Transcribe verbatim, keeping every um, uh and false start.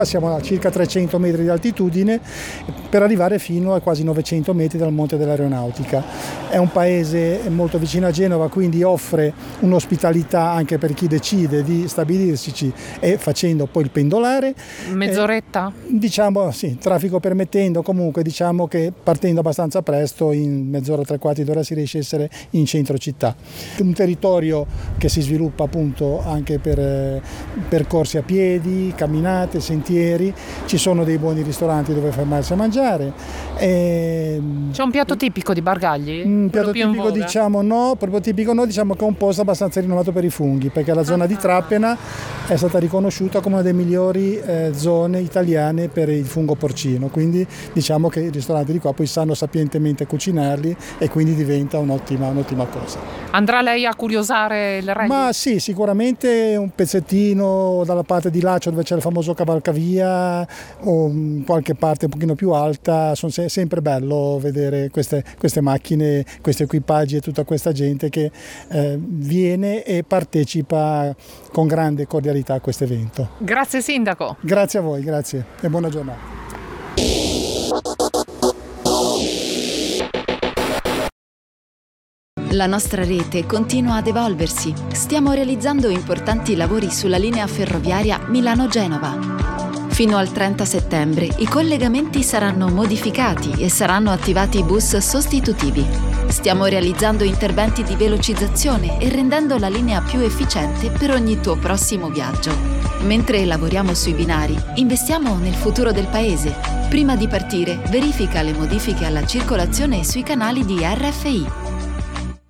Siamo a circa trecento metri di altitudine per arrivare fino a quasi novecento metri dal Monte dell'Aeronautica. È un paese molto vicino a Genova, quindi offre un'ospitalità anche per chi decide di stabilirsi e facendo poi il pendolare. Mezz'oretta? Eh, diciamo sì, traffico permettendo, comunque diciamo che partendo abbastanza presto, in mezz'ora, tre quarti d'ora si riesce a essere in centro città. Un territorio che si sviluppa appunto anche per eh, percorsi a piedi, camminate, sentieri. Ci sono dei buoni ristoranti dove fermarsi a mangiare. E... C'è un piatto tipico di Bargagli? Un piatto tipico diciamo no, proprio tipico no, diciamo che è un posto abbastanza rinomato per i funghi, perché la zona ah. di Trappena è stata riconosciuta come una delle migliori eh, zone italiane per il fungo porcino, quindi diciamo che i ristoranti di qua poi sanno sapientemente cucinarli e quindi diventa un'ottima, un'ottima cosa. Andrà lei a curiosare il rally? Ma sì, sicuramente un pezzettino dalla parte di Lacio dove c'è il famoso cavalcavia o qualche parte un pochino più alta, sono se- sempre bello vedere queste, queste macchine, questi equipaggi e tutta questa gente che eh, viene e partecipa con grande cordialità a questo evento. Grazie sindaco. Grazie a voi, grazie e buona giornata. La nostra rete continua ad evolversi. Stiamo realizzando importanti lavori sulla linea ferroviaria Milano-Genova. Fino al trenta settembre i collegamenti saranno modificati e saranno attivati bus sostitutivi. Stiamo realizzando interventi di velocizzazione e rendendo la linea più efficiente per ogni tuo prossimo viaggio. Mentre lavoriamo sui binari, investiamo nel futuro del paese. Prima di partire, verifica le modifiche alla circolazione sui canali di R F I.